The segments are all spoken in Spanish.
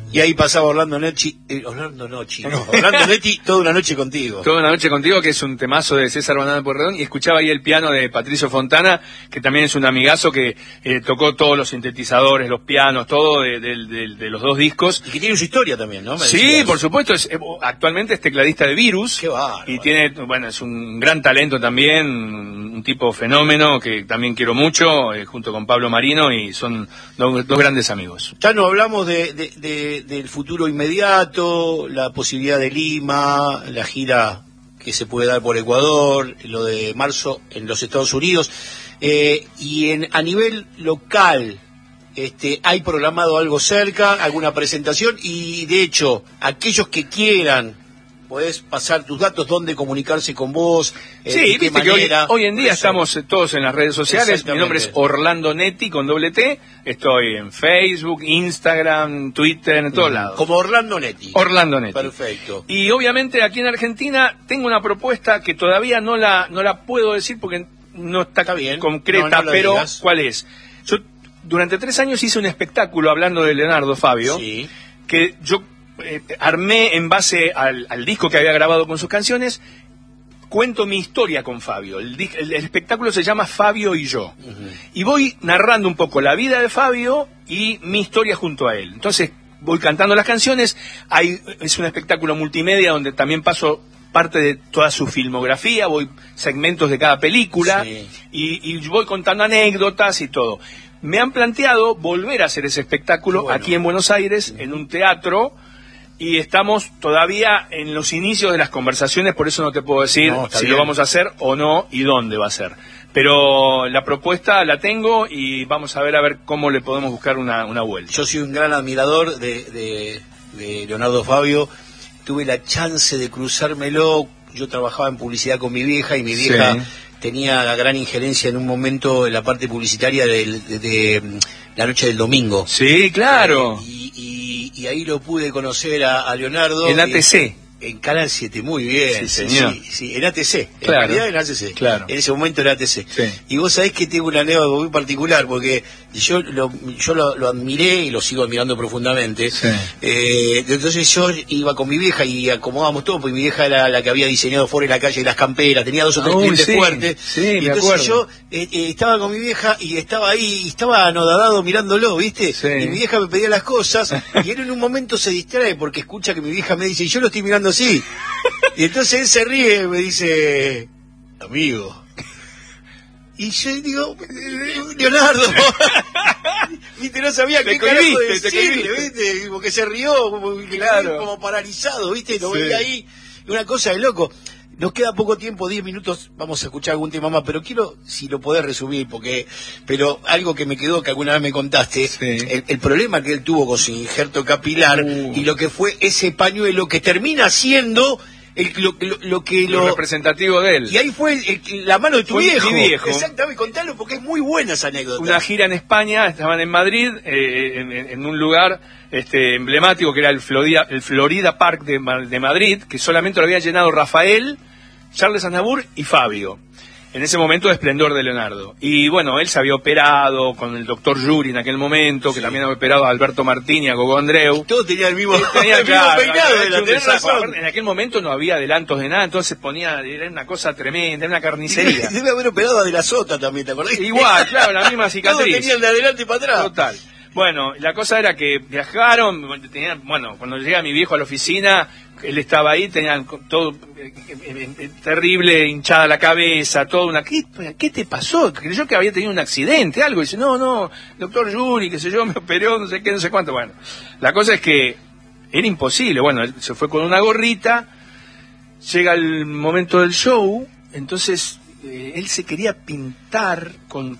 Y ahí pasaba Orlando Netti, Orlando Netti, Toda una noche contigo. Toda una noche contigo, que es un temazo de César Banana Pueyrredón, y escuchaba ahí el piano de Patricio Fontana, que también es un amigazo que tocó todos los sintetizadores, los pianos, todo de los dos discos. Y que tiene su historia también, ¿no? Sí, por supuesto, actualmente es tecladista de Virus. Qué bárbaro. Y tiene, bueno, es un gran talento también, un tipo fenómeno que también quiero mucho, junto con Pablo Marino, y son dos grandes amigos. Ya no hablamos del futuro inmediato, la posibilidad de Lima, la gira que se puede dar por Ecuador, lo de marzo en los Estados Unidos, y a nivel local, ¿hay programado algo cerca, alguna presentación? Y de hecho, aquellos que quieran, podés pasar tus datos, dónde comunicarse con vos, sí, de qué viste manera. Que hoy en día estamos todos en las redes sociales. Mi nombre es Orlando Netti con doble T. Estoy en Facebook, Instagram, Twitter, en todos lados. Como Orlando Netti. Orlando Netti. Perfecto. Y obviamente aquí en Argentina tengo una propuesta que todavía no la puedo decir porque no está bien concreta, no pero digas. ¿Cuál es? Yo durante 3 años hice un espectáculo hablando de Leonardo Fabio, sí, que yo armé en base al disco que había grabado con sus canciones. Cuento mi historia con Fabio. El espectáculo se llama Fabio y yo. Y voy narrando un poco la vida de Fabio y mi historia junto a él. Entonces voy cantando las canciones. Es un espectáculo multimedia donde también paso parte de toda su filmografía, voy segmentos de cada película, sí, y voy contando anécdotas y todo. Me han planteado volver a hacer ese espectáculo aquí en Buenos Aires, en un teatro. Y estamos todavía en los inicios de las conversaciones, por eso no te puedo decir si lo vamos a hacer o no y dónde va a ser. Pero la propuesta la tengo y vamos a ver cómo le podemos buscar una vuelta. Yo soy un gran admirador de Leonardo Fabio. Tuve la chance de cruzármelo. Yo trabajaba en publicidad con mi vieja y mi vieja tenía la gran injerencia en un momento en la parte publicitaria de La Noche del Domingo. Sí, claro. Y ahí lo pude conocer a Leonardo. En ATC. En Canal 7, muy bien. Sí, señor. Sí, en ATC. Claro. En realidad en ATC. Claro. En ese momento era ATC. Sí. Y vos sabés que tengo una anécdota muy particular, porque yo lo admiré y lo sigo admirando profundamente. Sí. Entonces yo iba con mi vieja y acomodábamos todo, porque mi vieja era la que había diseñado Fuera de la Calle y las camperas, tenía 2 o 3 clientes fuertes. Sí, y entonces yo estaba con mi vieja y estaba ahí, y estaba anodadado mirándolo, ¿viste? Sí. Y mi vieja me pedía las cosas, y él en un momento se distrae porque escucha que mi vieja me dice, yo lo estoy mirando así. Y entonces él se ríe y me dice, amigo. Y yo digo, Leonardo, ¿viste? No sabía qué carajo decirle, ¿viste? Porque se rió, como paralizado, ¿viste? Lo veía ahí, una cosa de loco. Nos queda poco tiempo, 10 minutos, vamos a escuchar algún tema más, pero quiero, si lo podés resumir, pero algo que me quedó, que alguna vez me contaste, el problema que él tuvo con su injerto capilar, y lo que fue ese pañuelo que termina siendo lo representativo de él. Y ahí fue la mano de tu viejo. Mi viejo. Exactamente, contalo porque es muy buena esa anécdota. Una gira en España, estaban en Madrid, en un lugar emblemático que era el Florida Park de Madrid, que solamente lo había llenado Rafael, Charles Aznavour y Fabio. En ese momento de esplendor de Leonardo. Y bueno, él se había operado con el doctor Yuri en aquel momento, que también había operado a Alberto Martín y a Gogo Andreu. Todos tenían el mismo, claro, peinado. En aquel momento no había adelantos de nada, entonces era una cosa tremenda, era una carnicería. Debe haber operado a De la Sota también, ¿te acordás? Igual, claro, la misma cicatriz. Todos tenían de adelante para atrás. Total. Bueno, la cosa era que viajaron, cuando llega mi viejo a la oficina, él estaba ahí, tenían todo terrible, hinchada la cabeza, todo ¿qué te pasó? Creyó que había tenido un accidente, algo, y dice, no, doctor Yuri, qué sé yo, me operó, no sé qué, no sé cuánto. Bueno, la cosa es que era imposible. Bueno, él se fue con una gorrita, llega el momento del show, entonces él se quería pintar con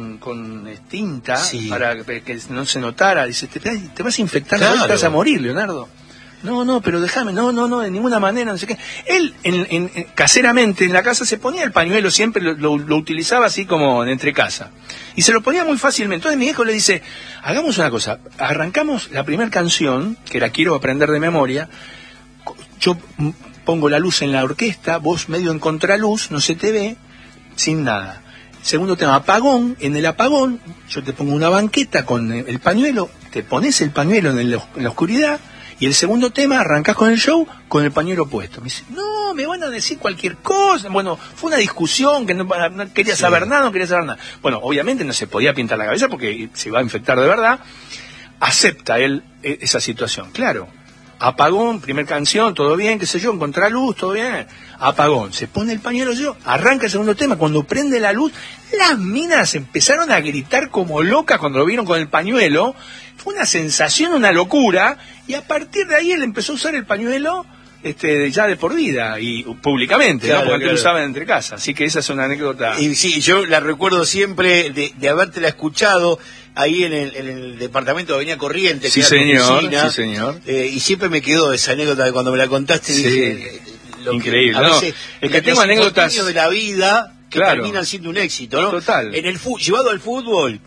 tinta para que no se notara. Dice, te vas a infectar, claro, te vas a morir, Leonardo. No, pero déjame, no, de ninguna manera, no sé qué. Él, caseramente, en la casa se ponía el pañuelo, siempre lo utilizaba así como entre casa. Y se lo ponía muy fácilmente. Entonces mi hijo le dice, hagamos una cosa, arrancamos la primera canción, que la quiero aprender de memoria, yo pongo la luz en la orquesta, vos medio en contraluz, no se te ve, sin nada. Segundo tema, apagón. En el apagón, yo te pongo una banqueta con el pañuelo, te pones el pañuelo en la oscuridad, y el segundo tema, arrancás con el show con el pañuelo puesto. Me dice, no, me van a decir cualquier cosa. Bueno, fue una discusión que no quería saber nada, no quería saber nada. Bueno, obviamente no se podía pintar la cabeza porque se iba a infectar de verdad. Acepta él esa situación, claro. Apagón, primer canción, todo bien, qué sé yo, en contraluz, todo bien. Apagón, se pone el pañuelo yo, arranca el segundo tema, cuando prende la luz, las minas empezaron a gritar como locas cuando lo vieron con el pañuelo. Fue una sensación, una locura, y a partir de ahí él empezó a usar el pañuelo ya de por vida, y públicamente, claro, ¿no? Porque claro. lo usaban entre casas. Así que esa es una anécdota. Y sí, yo la recuerdo siempre de habértela escuchado ahí en el departamento de Avenida Corrientes. Sí, que era tu señor, oficina, sí, señor. Y siempre me quedó esa anécdota de cuando me la contaste. Sí, dije, increíble, a ¿no? veces, Es que tengo los anécdotas infortunios de la vida que claro, terminan siendo un éxito, ¿no? total. En el llevado al fútbol,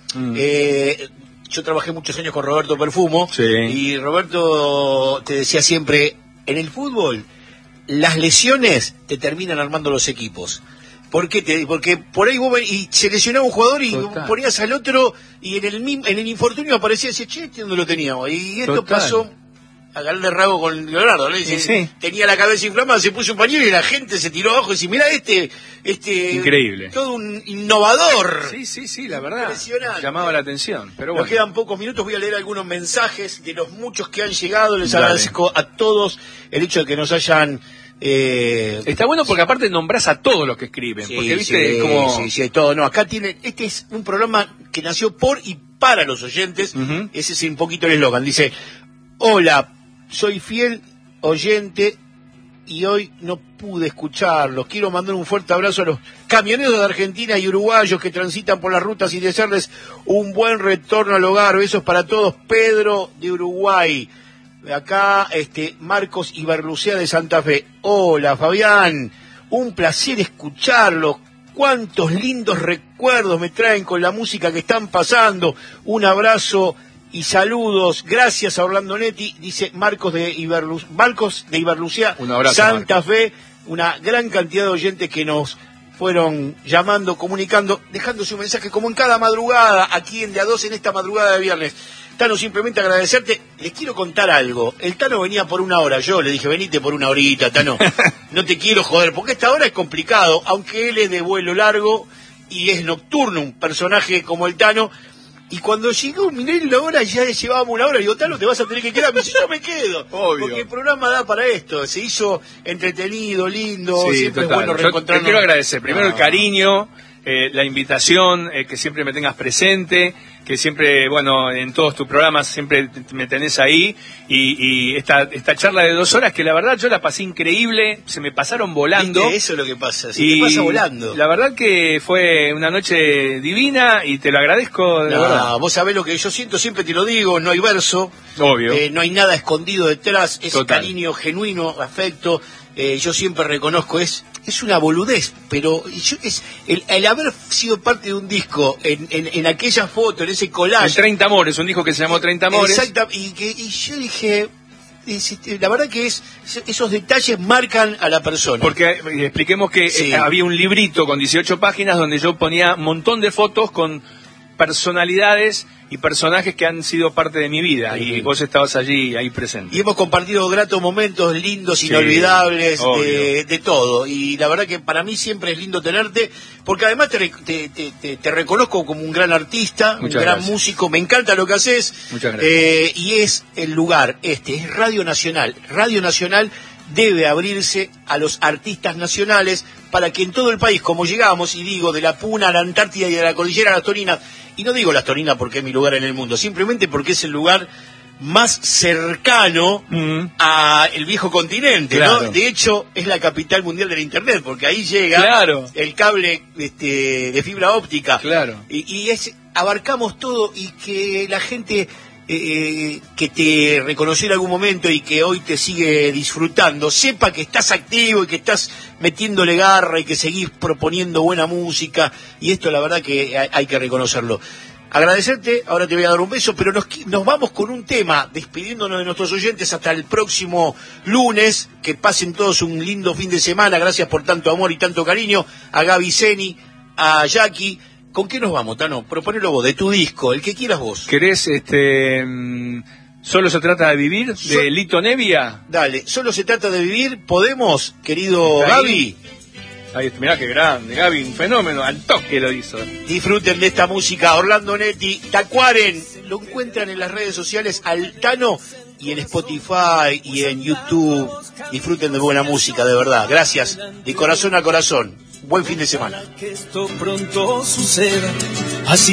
yo trabajé muchos años con Roberto Perfumo, sí, y Roberto te decía siempre, en el fútbol las lesiones te terminan armando los equipos. ¿Por qué? Porque por ahí vos y se lesionaba un jugador y total, ponías al otro y en el infortunio aparecía y decía, che, ¿dónde lo teníamos? Y esto total, pasó a Galde Rago con Leonardo, ¿no? Dice, sí. Tenía la cabeza inflamada, se puso un pañuelo y la gente se tiró abajo y dice, mirá increíble, todo un innovador. Sí, la verdad, impresionante. llamaba la atención, pero Nos bueno. quedan pocos minutos, voy a leer algunos mensajes de los muchos que han llegado. Les Dale. agradezco a todos el hecho de que nos hayan... Está bueno porque aparte nombrás a todos los que escriben, Sí, porque viste, sí, como... sí, todo. No, acá este es un programa que nació por y para los oyentes. Uh-huh. Ese es un poquito el eslogan. Dice, hola, soy fiel oyente y hoy no pude escucharlos. Quiero mandar un fuerte abrazo a los camioneros de Argentina y uruguayos que transitan por las rutas y desearles un buen retorno al hogar. Besos para todos. Pedro de Uruguay. Acá, Marcos Ibarlucea de Santa Fe. Hola, Fabián. Un placer escucharlos. Cuántos lindos recuerdos me traen con la música que están pasando. Un abrazo y saludos. Gracias a Orlando Netti, dice Marcos de Ibarlucea, Un abrazo, Santa Marcos. Fe. Una gran cantidad de oyentes que nos fueron llamando, comunicando, dejando su mensaje como en cada madrugada, aquí en De a Dos, en esta madrugada de viernes. Tano, simplemente agradecerte. Les quiero contar algo. El Tano venía por una hora. Yo le dije, venite por una horita, Tano. No te quiero joder, porque esta hora es complicado, aunque él es de vuelo largo y es nocturno, un personaje como el Tano. Y cuando llegó, miré la hora, ya llevábamos una hora. Y digo, Tano, te vas a tener que quedar. Me dice, yo me quedo. Obvio. Porque el programa da para esto. Se hizo entretenido, lindo. Sí, siempre total. es bueno Yo reencontrarnos. te quiero agradecer primero el cariño, la invitación, que siempre me tengas presente, que siempre, bueno, en todos tus programas siempre me tenés ahí, y esta charla de 2 horas que la verdad yo la pasé increíble, se me pasaron volando. ¿Viste? Eso es lo que pasa, se te pasa volando. La verdad que fue una noche divina y te lo agradezco de verdad. Vos sabés lo que yo siento, siempre te lo digo, no hay verso, Obvio. no hay nada escondido detrás, es Total. cariño genuino, afecto. Yo siempre reconozco, es una boludez, pero es el haber sido parte de un disco, en aquella foto, en ese collage. El 30 Amores, un disco que se llamó 30 Amores. Exacto, y yo dije, la verdad que esos detalles marcan a la persona. Porque expliquemos que Sí. había un librito con 18 páginas donde yo ponía un montón de fotos con personalidades y personajes que han sido parte de mi vida, y vos estabas allí, ahí presente. Y hemos compartido gratos momentos, lindos, Sí, inolvidables, obvio. de todo. Y la verdad que para mí siempre es lindo tenerte, porque además te reconozco como un gran artista, Muchas un gran gracias. músico. Me encanta lo que haces. Muchas gracias. Y es el lugar, es Radio Nacional. Radio Nacional debe abrirse a los artistas nacionales para que en todo el país, como llegamos, y digo, de la Puna a la Antártida y de la Cordillera a las Toninas, y no digo las Toninas porque es mi lugar en el mundo, simplemente porque es el lugar más cercano a el viejo continente, Claro. ¿no? De hecho, es la capital mundial de la Internet, porque ahí llega Claro. el cable de fibra óptica. Claro. Y abarcamos todo, y que la gente que te reconoció en algún momento y que hoy te sigue disfrutando, sepa que estás activo y que estás metiéndole garra y que seguís proponiendo buena música, y esto la verdad que hay que reconocerlo. Agradecerte, ahora te voy a dar un beso, pero nos vamos con un tema, despidiéndonos de nuestros oyentes hasta el próximo lunes. Que pasen todos un lindo fin de semana. Gracias por tanto amor y tanto cariño. A Gaby Zeni, a Jackie, ¿Con qué nos vamos, Tano? Proponelo vos, de tu disco, el que quieras vos. ¿Querés Solo se trata de vivir, de Lito Nevia? Dale, Solo se trata de vivir, ¿podemos, querido Gaby? Ahí está, mirá qué grande, Gaby, un fenómeno, al toque lo hizo. Disfruten de esta música, Orlando Netti, Tacuaren, lo encuentran en las redes sociales al Tano y en Spotify y en YouTube. Disfruten de buena música, de verdad. Gracias, de corazón a corazón. Buen fin de semana. Que esto pronto suceda. Así